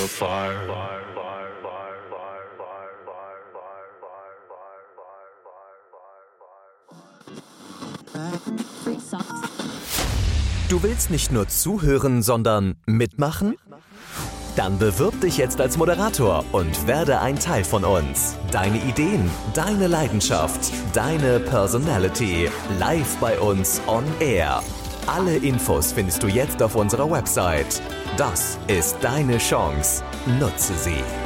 Du willst nicht nur zuhören, sondern mitmachen? Dann bewirb dich jetzt als Moderator und werde ein Teil von uns. Deine Ideen, deine Leidenschaft, deine Personality. Live bei uns on Air. Alle Infos findest du jetzt auf unserer Website. Das ist deine Chance. Nutze sie.